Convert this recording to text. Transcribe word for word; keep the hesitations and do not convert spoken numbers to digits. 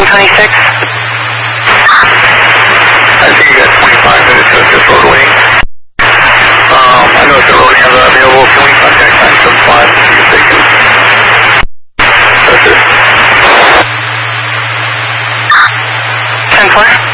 twenty-six. I think you got twenty-five minutes of this road waiting. Um, I know if the road has available, can we contact nine seven five to see if they can? That's it. ten four.